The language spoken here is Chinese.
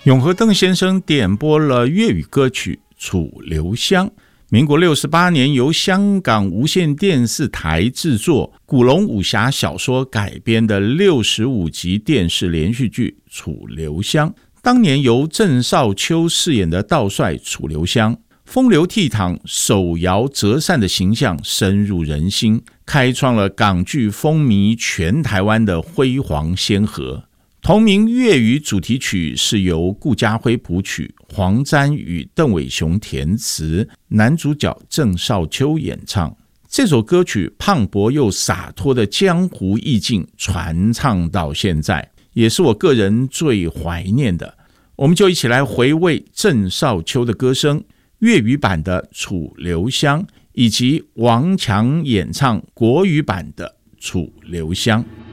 永和邓先生点播了粤语歌曲《楚留香》，民国68年由香港无线电视台制作，古龙武侠小说改编的65集电视连续剧《楚留香》，当年由郑少秋饰演的道帅楚留香，风流倜傥、手摇折扇的形象深入人心，开创了港剧风靡全台湾的辉煌先河。同名粤语主题曲是由顾嘉辉谱曲，黄沾与邓伟雄填词，男主角郑少秋演唱。这首歌曲磅礴又洒脱的江湖意境传唱到现在，也是我个人最怀念的。我们就一起来回味郑少秋的歌声，粤语版的《楚留香》，以及王强演唱国语版的《楚留香》。